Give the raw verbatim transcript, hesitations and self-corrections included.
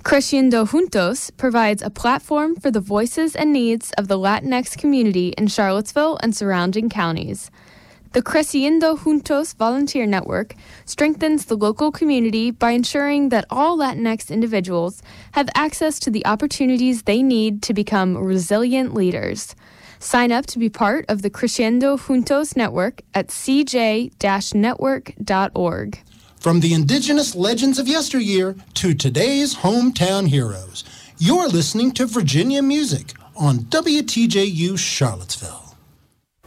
Creciendo Juntos provides a platform for the voices and needs of the Latinx community in Charlottesville and surrounding counties. The Creciendo Juntos Volunteer Network strengthens the local community by ensuring that all Latinx individuals have access to the opportunities they need to become resilient leaders. Sign up to be part of the Creciendo Juntos Network at c j dash network dot org. From the indigenous legends of yesteryear to today's hometown heroes, you're listening to Virginia Music on W T J U Charlottesville.